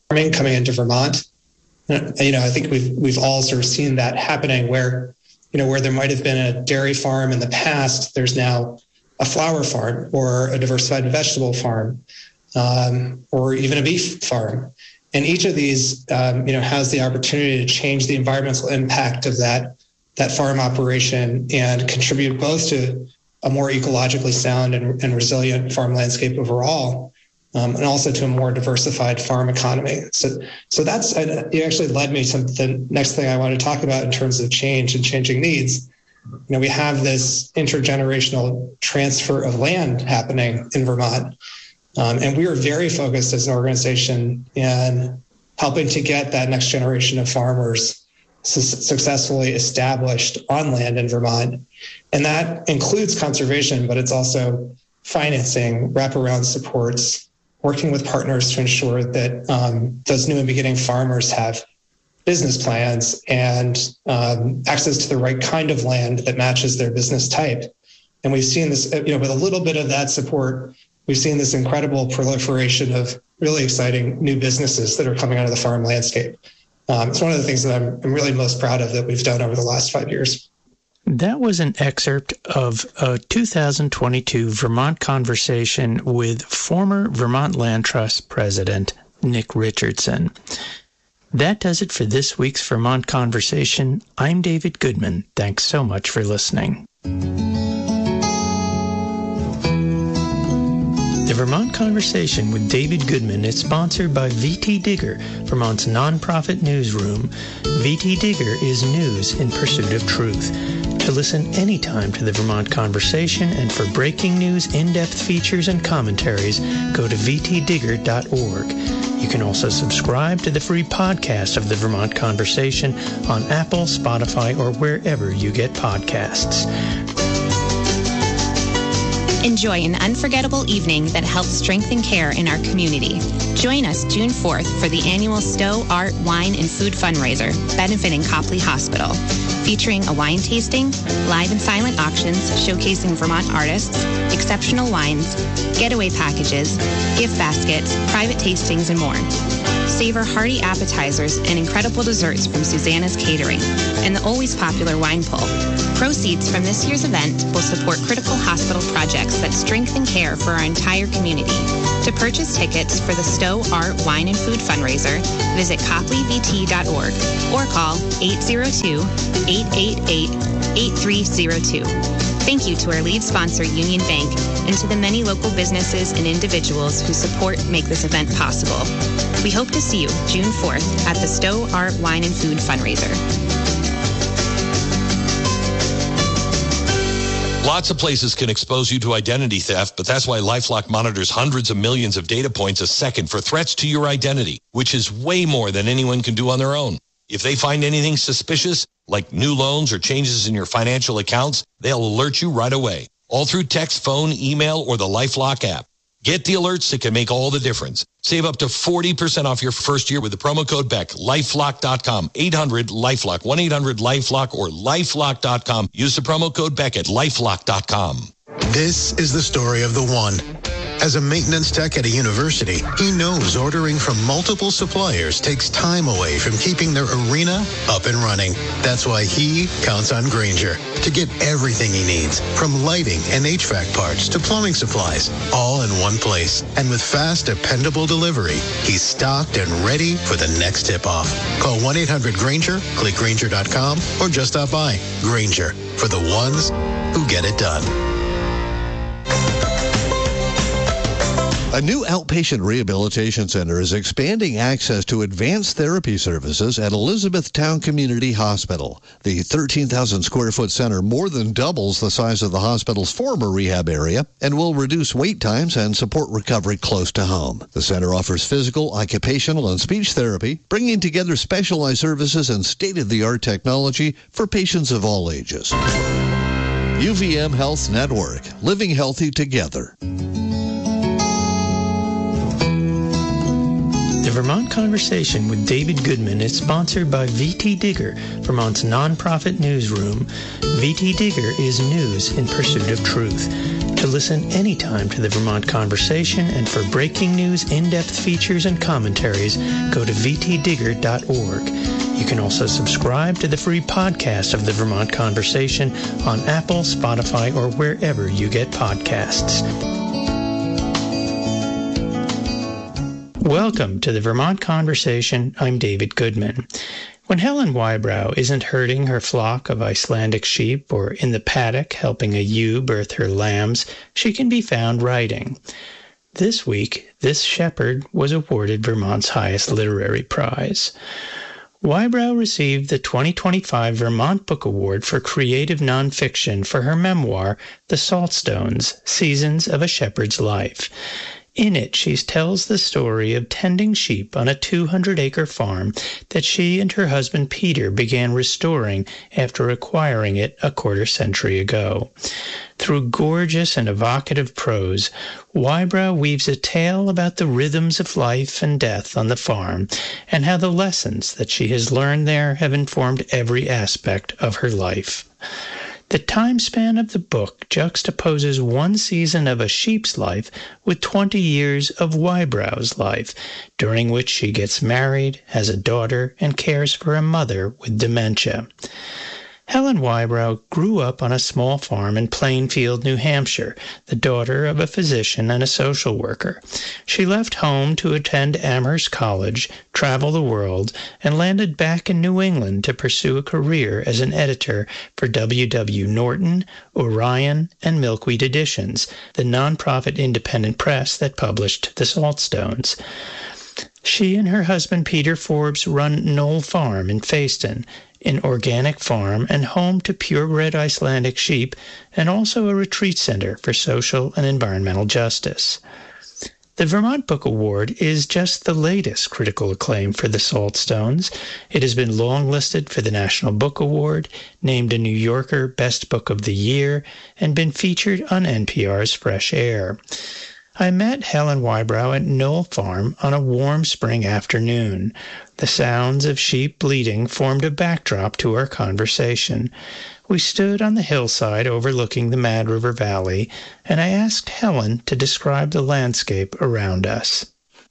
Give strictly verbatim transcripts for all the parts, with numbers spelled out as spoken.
farming coming into Vermont. You know, I think we've we've all sort of seen that happening where, you know, where there might have been a dairy farm in the past, there's now a flower farm or a diversified vegetable farm, um, or even a beef farm. And each of these, um, you know, has the opportunity to change the environmental impact of that that farm operation and contribute both to a more ecologically sound and, and resilient farm landscape overall, um, and also to a more diversified farm economy. So, so that's it. Actually led me to the next thing I want to talk about in terms of change and changing needs. You know, we have this intergenerational transfer of land happening in Vermont, um, and we are very focused as an organization in helping to get that next generation of farmers su- successfully established on land in Vermont. And that includes conservation, but it's also financing, wraparound supports, working with partners to ensure that um, those new and beginning farmers have business plans and um, access to the right kind of land that matches their business type. And we've seen this, you know, with a little bit of that support, we've seen this incredible proliferation of really exciting new businesses that are coming out of the farm landscape. Um, it's one of the things that I'm, I'm really most proud of that we've done over the last five years. That was an excerpt of a two thousand twenty-two Vermont Conversation with former Vermont Land Trust President Nick Richardson. That does it for this week's Vermont Conversation. I'm David Goodman. Thanks so much for listening. The Vermont Conversation with David Goodman is sponsored by V T Digger, Vermont's nonprofit newsroom. V T Digger is news in pursuit of truth. To listen anytime to the Vermont Conversation and for breaking news, in-depth features, and commentaries, go to v t digger dot org. You can also subscribe to the free podcast of the Vermont Conversation on Apple, Spotify, or wherever you get podcasts. Enjoy an unforgettable evening that helps strengthen care in our community. Join us June fourth for the annual Stowe Art, Wine, and Food Fundraiser, benefiting Copley Hospital, featuring a wine tasting, live and silent auctions showcasing Vermont artists, exceptional wines, getaway packages, gift baskets, private tastings, and more. Savor hearty appetizers and incredible desserts from Susanna's Catering and the always popular wine pull. Proceeds from this year's event will support critical hospital projects that strengthen care for our entire community. To purchase tickets for the Stowe Art, Wine, and Food Fundraiser, visit copley v t dot org or call eight zero two, eight eight eight, eight three zero two. Thank you to our lead sponsor, Union Bank, and to the many local businesses and individuals whose support make this event possible. We hope to see you June fourth at the Stowe Art, Wine, and Food Fundraiser. Lots of places can expose you to identity theft, but that's why LifeLock monitors hundreds of millions of data points a second for threats to your identity, which is way more than anyone can do on their own. If they find anything suspicious, like new loans or changes in your financial accounts, they'll alert you right away, all through text, phone, email, or the LifeLock app. Get the alerts that can make all the difference. Save up to forty percent off your first year with the promo code Beck. lifelock dot com, eight hundred LifeLock, one eight hundred LifeLock, or lifelock dot com. Use the promo code Beck at lifelock dot com. This is the story of the one. As a maintenance tech at a university, he knows ordering from multiple suppliers takes time away from keeping their arena up and running. That's why he counts on Grainger to get everything he needs, from lighting and H V A C parts to plumbing supplies, all in one place. And with fast, dependable delivery, he's stocked and ready for the next tip-off. Call one eight hundred Grainger, click Grainger dot com, or just stop by. Grainger, for the ones who get it done. A new outpatient rehabilitation center is expanding access to advanced therapy services at Elizabethtown Community Hospital. The thirteen thousand square foot center more than doubles the size of the hospital's former rehab area and will reduce wait times and support recovery close to home. The center offers physical, occupational, and speech therapy, bringing together specialized services and state-of-the-art technology for patients of all ages. U V M Health Network, living healthy together. The Vermont Conversation with David Goodman is sponsored by V T Digger, Vermont's nonprofit newsroom. V T Digger is news in pursuit of truth. To listen anytime to the Vermont Conversation and for breaking news, in-depth features, and commentaries, go to v t digger dot org. You can also subscribe to the free podcast of the Vermont Conversation on Apple, Spotify, or wherever you get podcasts. Welcome to the Vermont Conversation. I'm David Goodman. When Helen Whybrow isn't herding her flock of Icelandic sheep or in the paddock helping a ewe birth her lambs, she can be found writing. This week, this shepherd was awarded Vermont's highest literary prize. Whybrow received the twenty twenty-five Vermont Book Award for Creative Nonfiction for her memoir, The Saltstones, Seasons of a Shepherd's Life. In it, she tells the story of tending sheep on a two hundred acre farm that she and her husband Peter began restoring after acquiring it a quarter century ago. Through gorgeous and evocative prose, Whybrow weaves a tale about the rhythms of life and death on the farm and how the lessons that she has learned there have informed every aspect of her life. The time span of the book juxtaposes one season of a sheep's life with twenty years of Whybrow's life, during which she gets married, has a daughter, and cares for a mother with dementia. Helen Whybrow grew up on a small farm in Plainfield, New Hampshire, the daughter of a physician and a social worker. She left home to attend Amherst College, travel the world, and landed back in New England to pursue a career as an editor for W W Norton, Orion, and Milkweed Editions, the nonprofit independent press that published The Saltstones. She and her husband Peter Forbes run Knoll Farm in Fayston, an organic farm and home to purebred Icelandic sheep, and also a retreat center for social and environmental justice. The Vermont Book Award is just the latest critical acclaim for The Saltstones. It has been longlisted for the National Book Award, named a New Yorker Best Book of the Year, and been featured on N P R's Fresh Air. I met Helen Whybrow at Knoll Farm on a warm spring afternoon. The sounds of sheep bleating formed a backdrop to our conversation. We stood on the hillside overlooking the Mad River Valley, and I asked Helen to describe the landscape around us.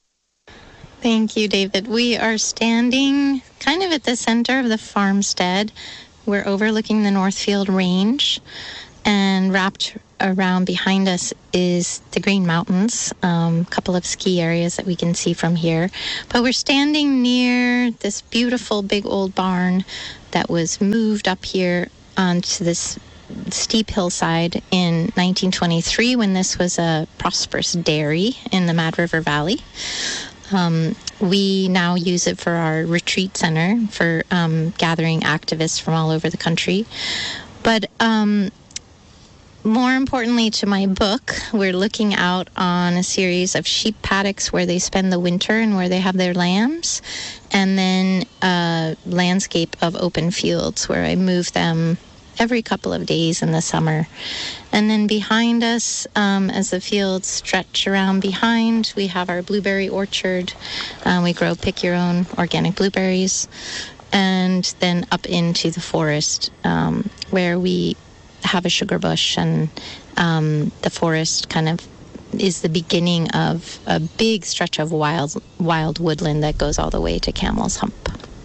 Thank you, David. We are standing kind of at the center of the farmstead. We're overlooking the Northfield Range, and wrapped around behind us is the Green Mountains, a um, couple of ski areas that we can see from here. But we're standing near this beautiful big old barn that was moved up here onto this steep hillside in nineteen twenty-three when this was a prosperous dairy in the Mad River Valley. Um, we now use it for our retreat center for um, gathering activists from all over the country. But um, more importantly to my book, we're looking out on a series of sheep paddocks where they spend the winter and where they have their lambs, and then a landscape of open fields where I move them every couple of days in the summer. And then behind us, um, as the fields stretch around behind, we have our blueberry orchard. Um, we grow pick-your-own organic blueberries. And then up into the forest um, where we have a sugar bush, and um, the forest kind of is the beginning of a big stretch of wild wild woodland that goes all the way to Camel's Hump.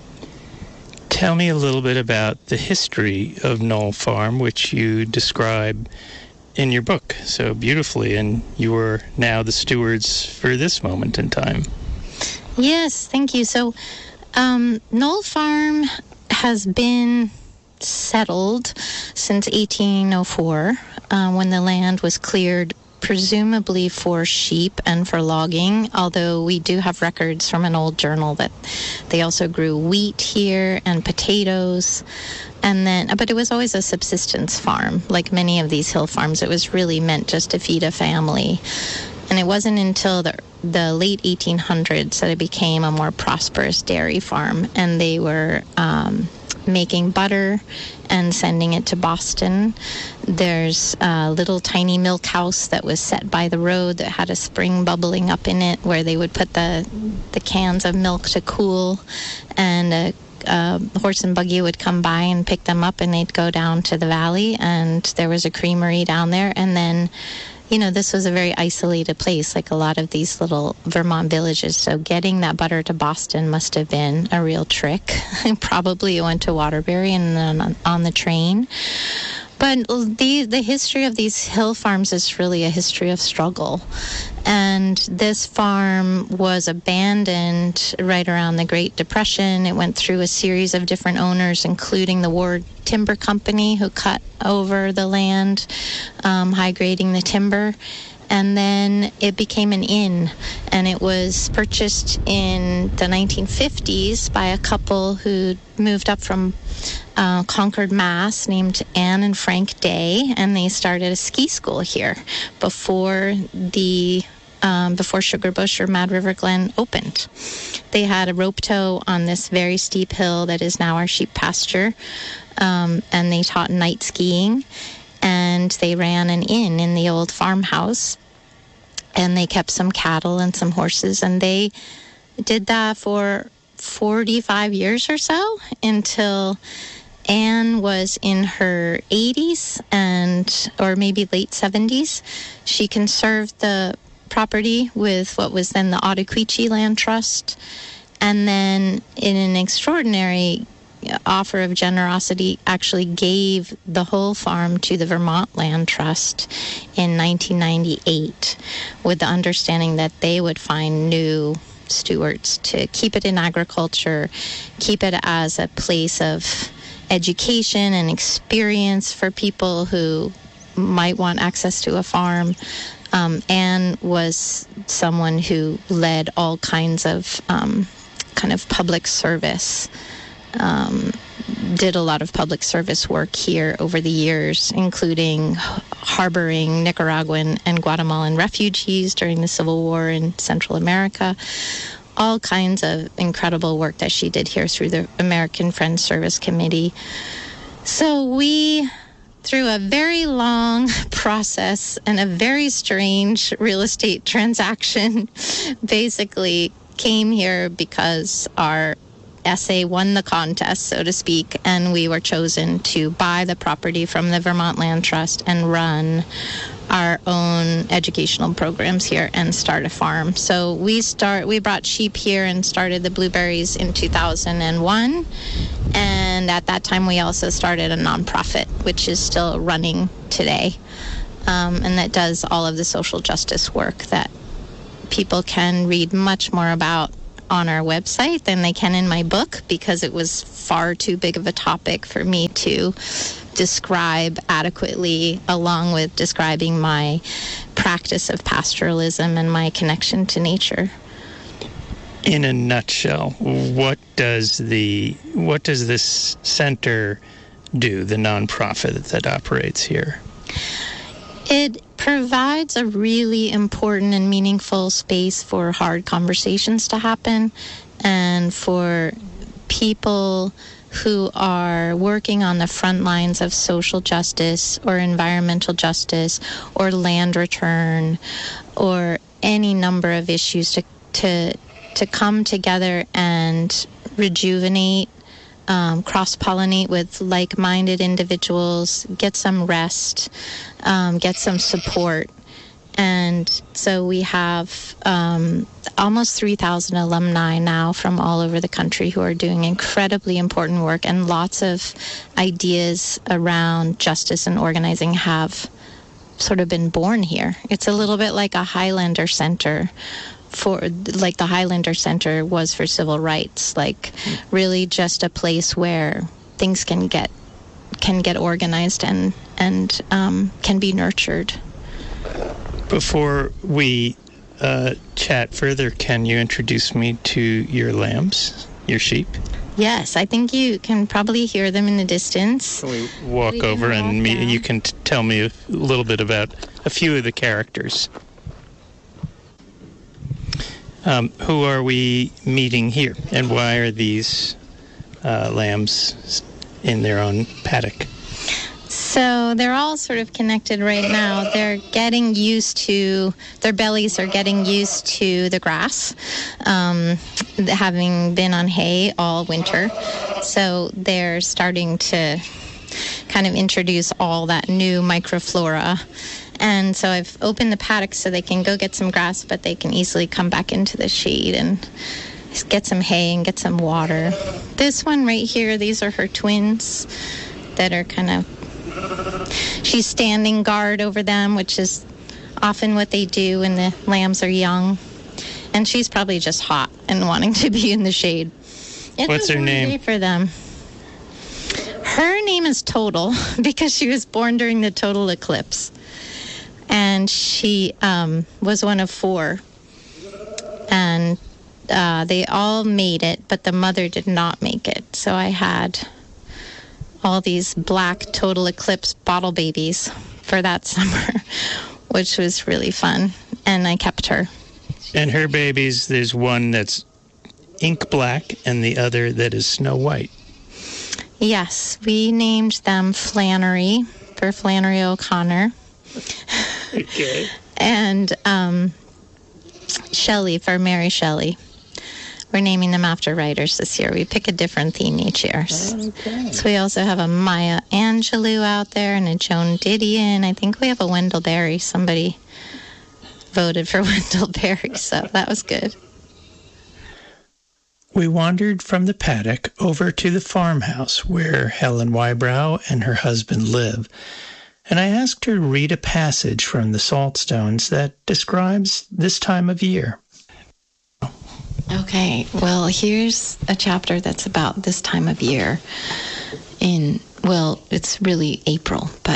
Tell me a little bit about the history of Knoll Farm, which you describe in your book so beautifully, and you are now the stewards for this moment in time. Yes, thank you. So um, Knoll Farm has been settled since eighteen oh four, uh, when the land was cleared presumably for sheep and for logging, although we do have records from an old journal that they also grew wheat here and potatoes. And then, but it was always a subsistence farm. Like many of these hill farms, it was really meant just to feed a family. And it wasn't until the the late eighteen hundreds that it became a more prosperous dairy farm, and they were um, making butter and sending it to Boston. There's a little tiny milk house that was set by the road that had a spring bubbling up in it where they would put the the cans of milk to cool, and a Uh, horse and buggy would come by and pick them up, and they'd go down to the valley, and there was a creamery down there. And then you know, this was a very isolated place, like a lot of these little Vermont villages. So getting that butter to Boston must have been a real trick. Probably it went to Waterbury and then on, on the train. But the the history of these hill farms is really a history of struggle. And this farm was abandoned right around the Great Depression. It went through a series of different owners, including the Ward Timber Company, who cut over the land, um, high grading the timber. And then it became an inn, and it was purchased in the nineteen fifties by a couple who moved up from uh, Concord, Mass, named Anne and Frank Day, and they started a ski school here before the um, before Sugarbush or Mad River Glen opened. They had a rope tow on this very steep hill that is now our sheep pasture, um, and they taught night skiing, and they ran an inn in the old farmhouse. And they kept some cattle and some horses, and they did that for forty-five years or so until Anne was in her eighties and or maybe late seventies. She conserved the property with what was then the Ottaquiche Land Trust, and then in an extraordinary offer of generosity actually gave the whole farm to the Vermont Land Trust in nineteen ninety-eight with the understanding that they would find new stewards to keep it in agriculture, keep it as a place of education and experience for people who might want access to a farm. Um, Anne was someone who led all kinds of um, kind of public service Um, did a lot of public service work here over the years, including harboring Nicaraguan and Guatemalan refugees during the Civil War in Central America. All kinds of incredible work that she did here through the American Friends Service Committee. So we, through a very long process and a very strange real estate transaction, basically came here because our S A won the contest, so to speak, and we were chosen to buy the property from the Vermont Land Trust and run our own educational programs here and start a farm. So we start we brought sheep here and started the Blueberries in two thousand one, and at that time we also started a nonprofit, which is still running today, um, and that does all of the social justice work that people can read much more about on our website than they can in my book, because it was far too big of a topic for me to describe adequately, along with describing my practice of pastoralism and my connection to nature. In a nutshell, what does the what does this center do, the nonprofit that operates here? It provides a really important and meaningful space for hard conversations to happen, and for people who are working on the front lines of social justice or environmental justice or land return or any number of issues to to to come together and rejuvenate, Um, cross-pollinate with like-minded individuals, get some rest, um, get some support. And so we have um, almost three thousand alumni now from all over the country who are doing incredibly important work, and lots of ideas around justice and organizing have sort of been born here. It's a little bit like a Highlander Center, for like the Highlander Center was for civil rights, like really just a place where things can get can get organized and and um, can be nurtured. Before we uh, chat further, can you introduce me to your lambs, your sheep? Yes, I think you can probably hear them in the distance. Can we walk we over walk and me, down. you can t- tell me a little bit about a few of the characters. Um, who are we meeting here, and why are these uh, lambs in their own paddock? So they're all sort of connected right now. They're getting used to, their bellies are getting used to the grass, um, having been on hay all winter. So they're starting to kind of introduce all that new microflora And so I've opened the paddock so they can go get some grass, but they can easily come back into the shade and get some hay and get some water. This one right here, these are her twins that are kind of, she's standing guard over them, which is often what they do when the lambs are young. And she's probably just hot and wanting to be in the shade. It's What's her name? Day for them. Her name is Total because she was born during the total eclipse. And she um, was one of four. And uh, they all made it, but the mother did not make it. So I had all these black total eclipse bottle babies for that summer, which was really fun. And I kept her. And her babies, there's one that's ink black and the other that is Snow White. Yes, we named them Flannery for Flannery O'Connor. Okay. And um, Shelley for Mary Shelley. We're naming them after writers this year. We pick a different theme each year. Okay. So we also have a Maya Angelou out there and a Joan Didion. I think we have a Wendell Berry. Somebody voted for Wendell Berry, so that was good. We wandered from the paddock over to the farmhouse where Helen Wybrow and her husband live, and I asked her to read a passage from the Saltstones that describes this time of year. Okay, well, here's a chapter that's about this time of year in, well, it's really April, but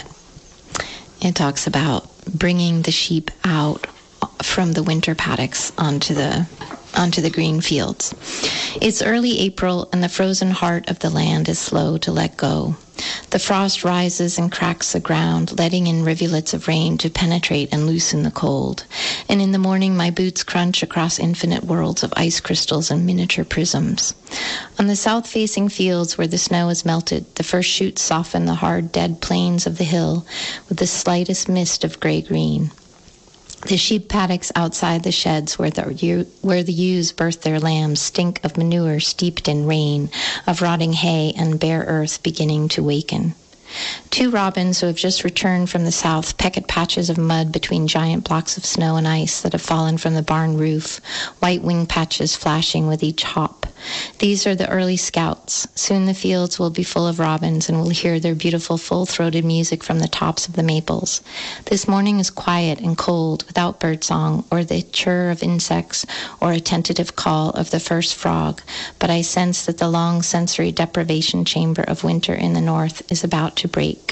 it talks about bringing the sheep out from the winter paddocks onto the onto the green fields. It's early April, and the frozen heart of the land is slow to let go. The frost rises and cracks the ground, letting in rivulets of rain to penetrate and loosen the cold. And in the morning, my boots crunch across infinite worlds of ice crystals and miniature prisms. On the south-facing fields where the snow has melted, the first shoots soften the hard, dead plains of the hill with the slightest mist of gray-green. The sheep paddocks outside the sheds where the, where the ewes birth their lambs stink of manure steeped in rain, of rotting hay and bare earth beginning to waken. Two robins who have just returned from the south peck at patches of mud between giant blocks of snow and ice that have fallen from the barn roof, white wing patches flashing with each hop. These are the early scouts. Soon the fields will be full of robins, and we'll hear their beautiful full-throated music from the tops of the maples. This morning is quiet and cold, without birdsong or the chirr of insects or a tentative call of the first frog, but I sense that the long sensory deprivation chamber of winter in the north is about to break.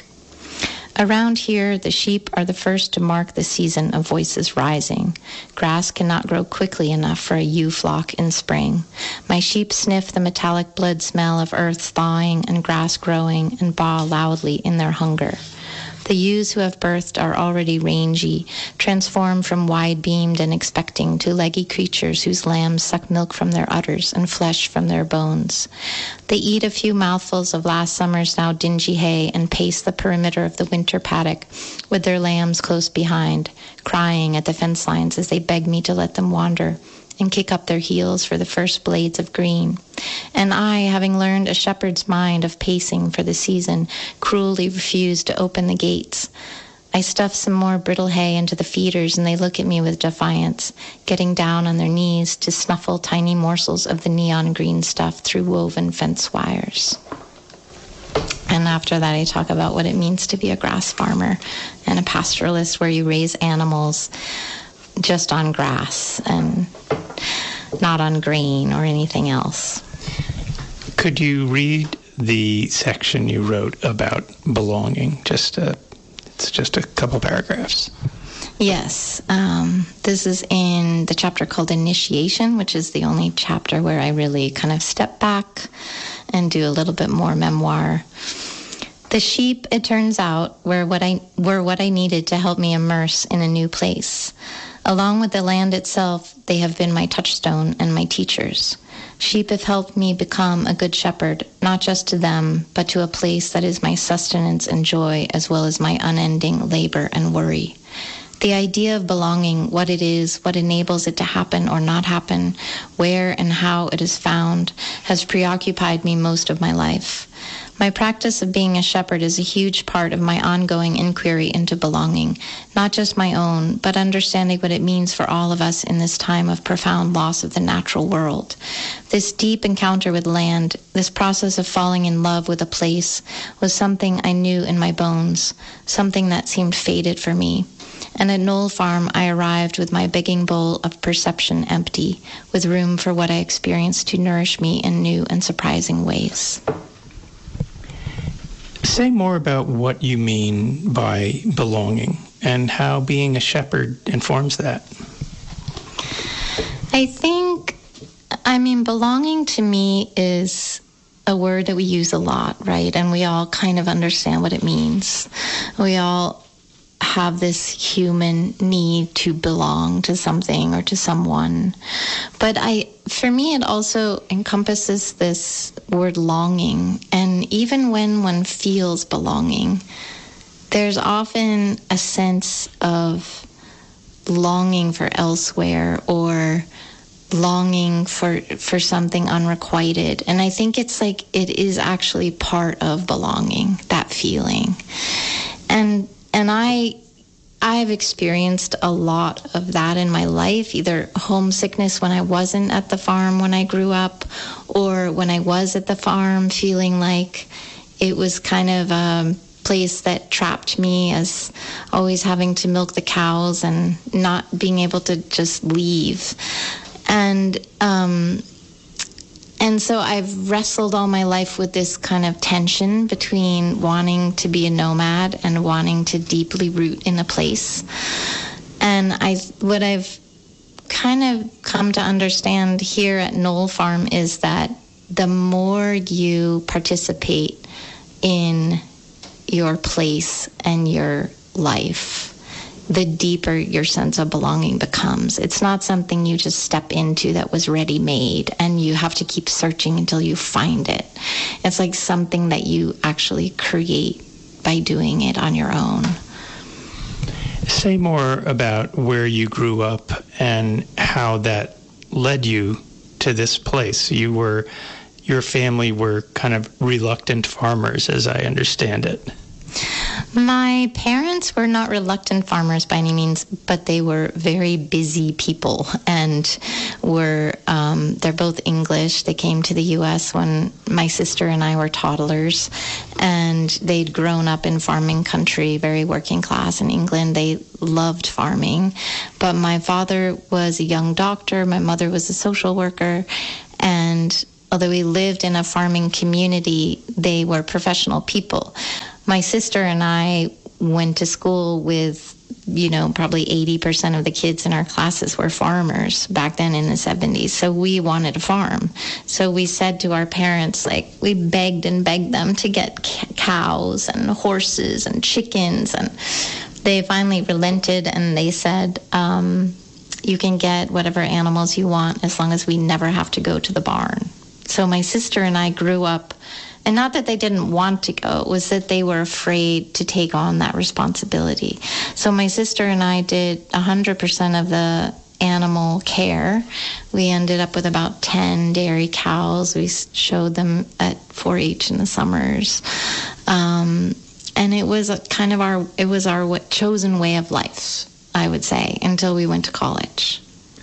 Around here, the sheep are the first to mark the season of voices rising. Grass cannot grow quickly enough for a ewe flock in spring. My sheep sniff the metallic blood smell of earth thawing and grass growing and baa loudly in their hunger. The ewes who have birthed are already rangy, transformed from wide-beamed and expecting to leggy creatures whose lambs suck milk from their udders and flesh from their bones. They eat a few mouthfuls of last summer's now dingy hay and pace the perimeter of the winter paddock with their lambs close behind, crying at the fence lines as they beg me to let them wander and kick up their heels for the first blades of green. And I, having learned a shepherd's mind of pacing for the season, cruelly refused to open the gates. I stuff some more brittle hay into the feeders, and they look at me with defiance, getting down on their knees to snuffle tiny morsels of the neon green stuff through woven fence wires. And after that, I talk about what it means to be a grass farmer and a pastoralist where you raise animals just on grass and not on grain or anything else. Could you read the section you wrote about belonging? Just a, it's just a couple paragraphs. Yes. Um, this is in the chapter called Initiation, which is the only chapter where I really kind of step back and do a little bit more memoir. The sheep, it turns out, were what I were what I needed to help me immerse in a new place. Along with the land itself, they have been my touchstone and my teachers. Sheep have helped me become a good shepherd, not just to them, but to a place that is my sustenance and joy, as well as my unending labor and worry. The idea of belonging, what it is, what enables it to happen or not happen, where and how it is found, has preoccupied me most of my life. My practice of being a shepherd is a huge part of my ongoing inquiry into belonging, not just my own, but understanding what it means for all of us in this time of profound loss of the natural world. This deep encounter with land, this process of falling in love with a place, was something I knew in my bones, something that seemed fated for me. And at Knoll Farm, I arrived with my begging bowl of perception empty, with room for what I experienced to nourish me in new and surprising ways. Say more about what you mean by belonging and how being a shepherd informs that. I think, I mean, belonging to me is a word that we use a lot, right? And we all kind of understand what it means. We all have this human need to belong to something or to someone. But I, for me, it also encompasses this word longing. And even when one feels belonging, there's often a sense of longing for elsewhere or longing for for something unrequited. And I think it's like it is actually part of belonging, that feeling. And And I, I've experienced a lot of that in my life, either homesickness when I wasn't at the farm when I grew up, or when I was at the farm feeling like it was kind of a place that trapped me, as always having to milk the cows and not being able to just leave. And, um, And so I've wrestled all my life with this kind of tension between wanting to be a nomad and wanting to deeply root in a place. And I, what I've kind of come to understand here at Knoll Farm is that the more you participate in your place and your life, the deeper your sense of belonging becomes. It's not something you just step into that was ready-made and you have to keep searching until you find it. It's like something that you actually create by doing it on your own. Say more about where you grew up and how that led you to this place. You were, your family were kind of reluctant farmers, as I understand it. My parents were not reluctant farmers by any means, but they were very busy people and were, um, they're both English. They came to the U S when my sister and I were toddlers, and they'd grown up in farming country, very working class in England. They loved farming, but my father was a young doctor. My mother was a social worker, and although we lived in a farming community, they were professional people. My sister and I went to school with, you know, probably eighty percent of the kids in our classes were farmers back then in the seventies. So we wanted to farm. So we said to our parents, like, we begged and begged them to get c- cows and horses and chickens. And they finally relented and they said, um, you can get whatever animals you want as long as we never have to go to the barn. So my sister and I grew up. And not that they didn't want to go, it was that they were afraid to take on that responsibility. So my sister and I did one hundred percent of the animal care. We ended up with about ten dairy cows. We showed them at four H in the summers. Um, and it was a kind of our, it was our chosen way of life, I would say, until we went to college.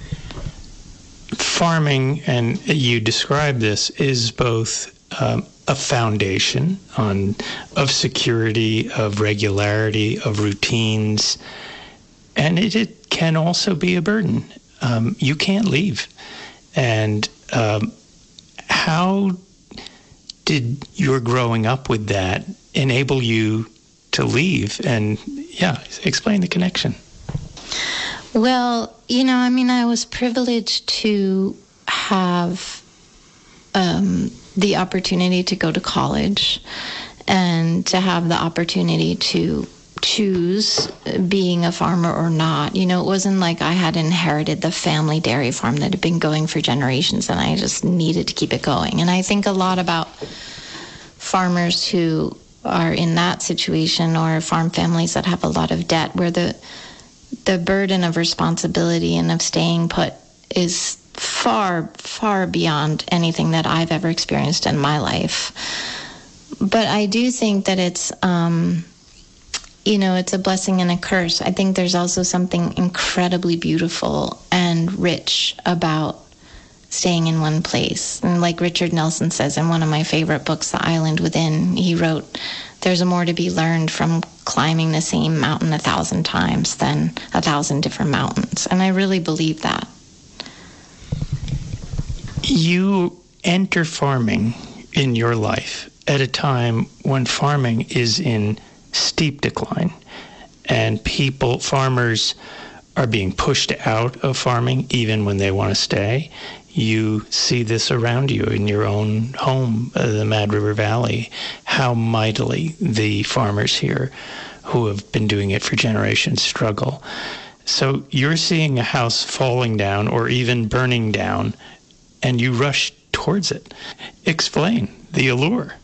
Farming, and you describe this, is both um, a foundation on of security, of regularity, of routines, and it, it can also be a burden. Um, you can't leave. And um, how did your growing up with that enable you to leave? And yeah, explain the connection. Well, you know, I mean, I was privileged to have um, the opportunity to go to college and to have the opportunity to choose being a farmer or not. You know, it wasn't like I had inherited the family dairy farm that had been going for generations and I just needed to keep it going. And I think a lot about farmers who are in that situation, or farm families that have a lot of debt, where the the burden of responsibility and of staying put is far, far beyond anything that I've ever experienced in my life. but I do think that it's, um, you know, it's a blessing and a curse. I think there's also something incredibly beautiful and rich about staying in one place. And like Richard Nelson says in one of my favorite books, The Island Within, he wrote, there's more to be learned from climbing the same mountain a thousand times than a thousand different mountains. And I really believe that. You enter farming in your life at a time when farming is in steep decline, and people, farmers, are being pushed out of farming even when they want to stay. You see this around you in your own home, uh, the Mad River Valley, how mightily the farmers here who have been doing it for generations struggle. So you're seeing a house falling down or even burning down, and you rush towards it. Explain the allure.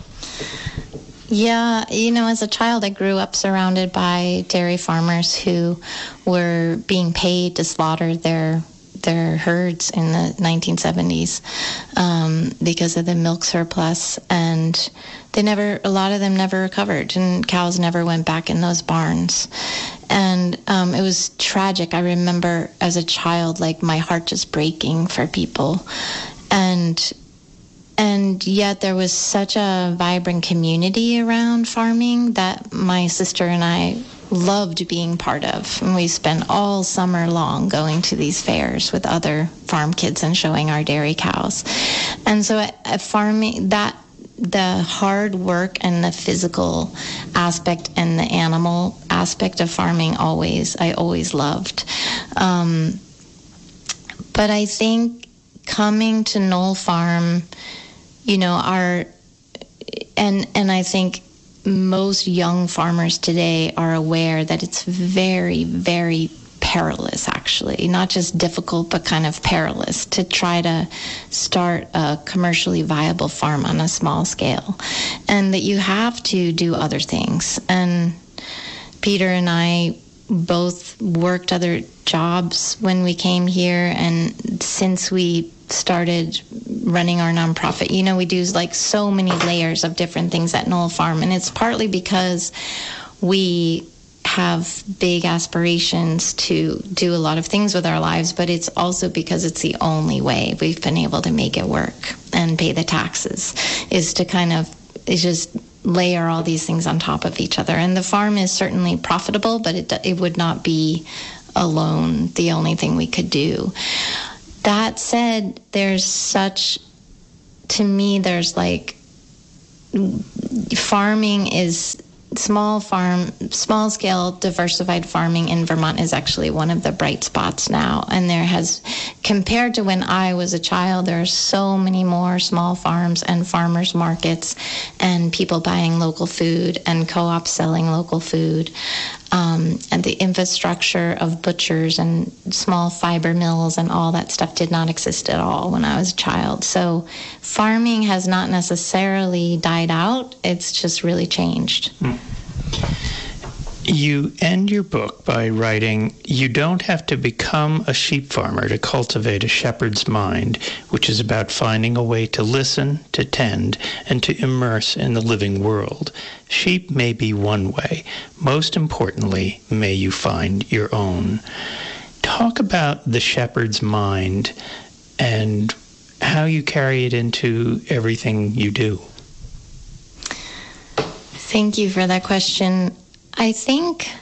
Yeah, you know, as a child, I grew up surrounded by dairy farmers who were being paid to slaughter their their herds in the nineteen seventies um, because of the milk surplus, and they never, a lot of them never recovered, and cows never went back in those barns. And um, it was tragic. I remember as a child, like my heart just breaking for people. And And yet there was such a vibrant community around farming that my sister and I loved being part of. And we spent all summer long going to these fairs with other farm kids and showing our dairy cows. And so at, at farming, that the hard work and the physical aspect and the animal aspect of farming always, I always loved. Um, but I think coming to Knoll Farm, you know, our, and and I think most young farmers today are aware that it's very, very perilous, actually, not just difficult, but kind of perilous to try to start a commercially viable farm on a small scale, and that you have to do other things. And Peter and I both worked other jobs when we came here, and since we started running our nonprofit, you know, we do like so many layers of different things at Knoll Farm, and it's partly because we have big aspirations to do a lot of things with our lives, but it's also because it's the only way we've been able to make it work and pay the taxes, is to kind of is just layer all these things on top of each other. And the farm is certainly profitable, but it it would not be alone the only thing we could do. That said, there's such, to me, there's like, farming is, small farm, small scale diversified farming in Vermont is actually one of the bright spots now. And there has, compared to when I was a child, there are so many more small farms and farmers markets and people buying local food and co-ops selling local food. Um, and the infrastructure of butchers and small fiber mills and all that stuff did not exist at all when I was a child. So farming has not necessarily died out. It's just really changed. Hmm. You end your book by writing, "You don't have to become a sheep farmer to cultivate a shepherd's mind, which is about finding a way to listen, to tend, and to immerse in the living world. Sheep may be one way. Most importantly, may you find your own." Talk about the shepherd's mind and how you carry it into everything you do. Thank you for that question. I think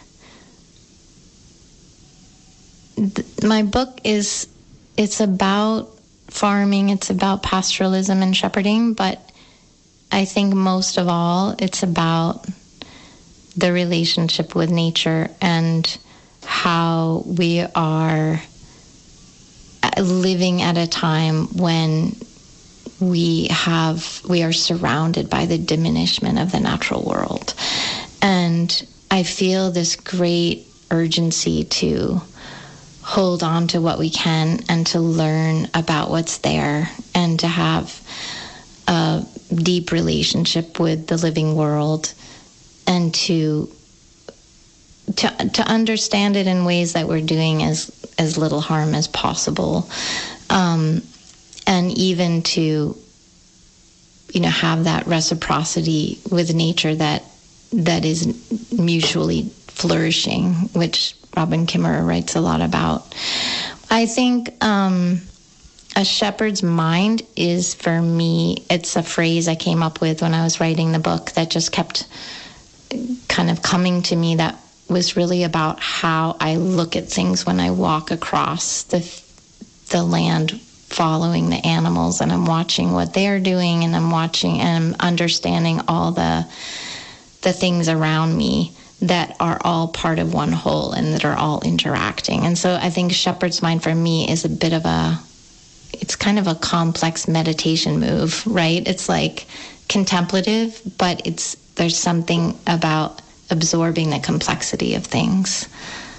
th- my book is, it's about farming, it's about pastoralism and shepherding, but I think most of all, it's about the relationship with nature and how we are living at a time when we have, we are surrounded by the diminishment of the natural world. And I feel this great urgency to hold on to what we can and to learn about what's there and to have a deep relationship with the living world and to to to understand it in ways that we're doing as as little harm as possible, um, and even to you know, have that reciprocity with nature that that is mutually flourishing, which Robin Kimmerer writes a lot about. I think um, a shepherd's mind is, for me, it's a phrase I came up with when I was writing the book that just kept kind of coming to me, that was really about how I look at things when I walk across the the land following the animals, and I'm watching what they're doing, and I'm watching and I'm understanding all the the things around me that are all part of one whole and that are all interacting. And so I think shepherd's mind for me is a bit of a, it's kind of a complex meditation move, right? It's like contemplative, but it's there's something about absorbing the complexity of things.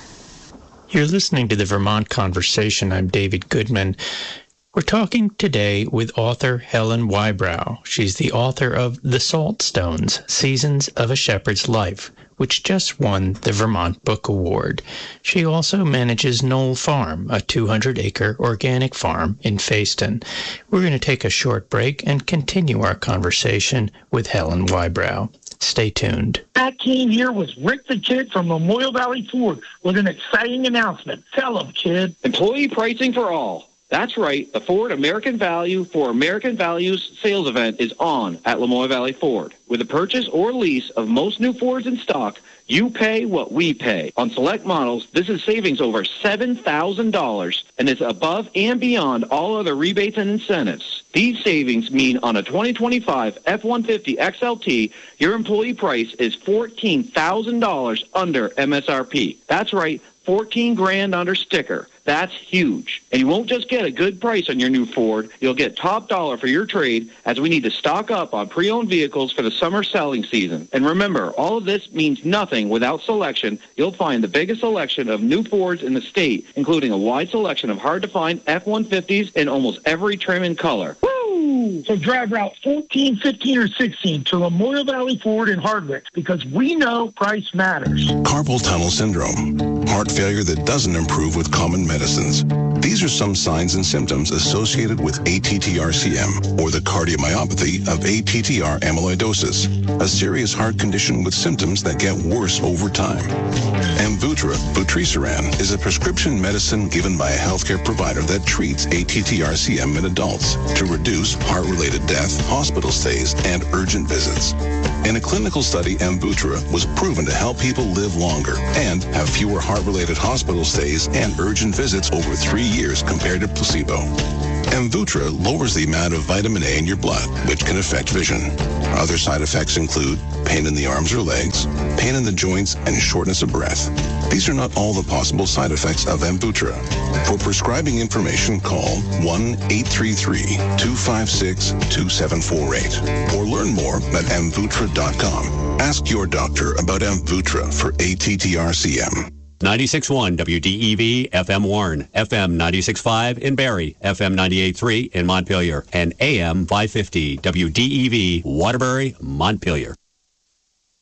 You're listening to the Vermont Conversation. I'm David Goodman. We're talking today with author Helen Whybrow. She's the author of The Saltstones, Seasons of a Shepherd's Life, which just won the Vermont Book Award. She also manages Knoll Farm, a two hundred acre organic farm in Fayston. We're going to take a short break and continue our conversation with Helen Whybrow. Stay tuned. Pat Keene here with Rick the Kid from Memorial Valley Ford with an exciting announcement. Tell them, kid. Employee pricing for all. That's right. The Ford American Value for American Values sales event is on at Lamoille Valley Ford. With a purchase or lease of most new Fords in stock, you pay what we pay. On select models, this is savings over seven thousand dollars and is above and beyond all other rebates and incentives. These savings mean on a twenty twenty-five F one fifty X L T, your employee price is fourteen thousand dollars under M S R P. That's right, fourteen grand under sticker. That's huge. And you won't just get a good price on your new Ford. You'll get top dollar for your trade, as we need to stock up on pre-owned vehicles for the summer selling season. And remember, all of this means nothing without selection. You'll find the biggest selection of new Fords in the state, including a wide selection of hard-to-find F one fifties in almost every trim and color. Woo! So drive Route fourteen, fifteen, or sixteen to Memorial Valley Ford in Hardwick, because we know price matters. Carpal tunnel syndrome, heart failure that doesn't improve with common medicines. These are some signs and symptoms associated with A T T R C M, or the cardiomyopathy of A T T R amyloidosis, a serious heart condition with symptoms that get worse over time. Amvuttra, vutrisiran, is a prescription medicine given by a healthcare provider that treats A T T R C M in adults to reduce heart-related death, hospital stays, and urgent visits. In a clinical study, Amvuttra was proven to help people live longer and have fewer heart-related hospital stays and urgent visits over three years compared to placebo. Amvuttra lowers the amount of vitamin A in your blood, which can affect vision. Other side effects include pain in the arms or legs, pain in the joints, and shortness of breath. These are not all the possible side effects of Amvuttra. For prescribing information, call one eight three three, two five six, two seven four eight or learn more at amvuttra dot com. Ask your doctor about Amvuttra for A T T R C M. ninety-six point one W D E V F M Warren, F M ninety-six point five in Barrie, F M ninety-eight point three in Montpelier, and A M five fifty W D E V Waterbury, Montpelier.